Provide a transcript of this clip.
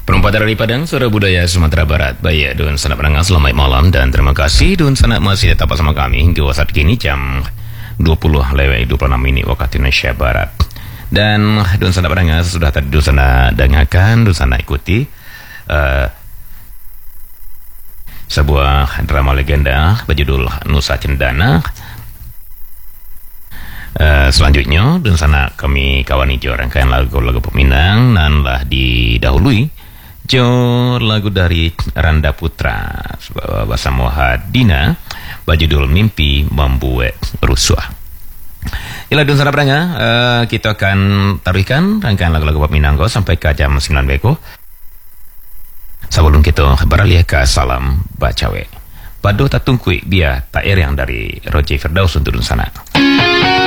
Perempat dari Padang, Suara Budaya Sumatera Barat. Baik, Dun Sanak Pendengar, selamat malam dan terima kasih Dun Sanak masih tetap bersama kami hingga saat kini jam 20:26 waktu Indonesia Barat. Dan Dun Sanak Pendengar sudah tadi Dun Sanak dengarkan, Dun Sanak ikuti sebuah drama legenda berjudul Nusa Cendana. Selanjutnya Dun Sanak kami kawani jo rangkaian lagu-lagu peminang dan lah didahului jo lagu dari Randa Putra bahasa Mohadina berjudul Mimpi Membuat Rusuh. Inilah Dun Sanak Pendengar, kita akan taruhkan rangkaian lagu-lagu peminang sampai ke jam 9 beko. Sebelum kita beralih ke salam bacawe. Pado tatungkui biar tak yang dari Roji Firdaus untuk Dun Sanak.